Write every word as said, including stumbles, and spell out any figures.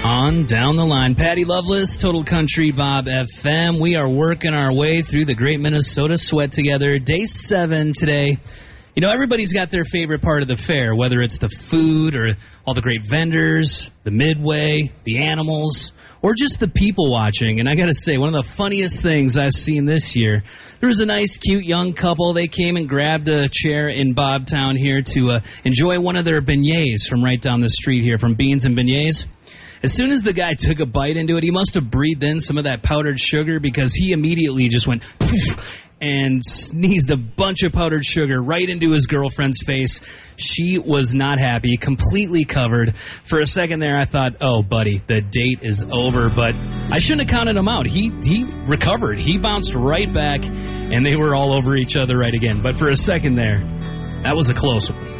On down the line. Patty Loveless, Total Country Bob F M. We are working our way through the Great Minnesota Sweat together. Day seven today. You know, everybody's got their favorite part of the fair, whether it's the food or all the great vendors, the midway, the animals, or just the people watching. And I got to say, one of the funniest things I've seen this year, there was a nice, cute young couple. They came and grabbed a chair in Bobtown here to uh, enjoy one of their beignets from right down the street here, from Beans and Beignets. As soon as the guy took a bite into it, he must have breathed in some of that powdered sugar because he immediately just went poof and sneezed a bunch of powdered sugar right into his girlfriend's face. She was not happy, completely covered. For a second there, I thought, oh, buddy, the date is over. But I shouldn't have counted him out. He, he recovered. He bounced right back, and they were all over each other right again. But for a second there, that was a close one.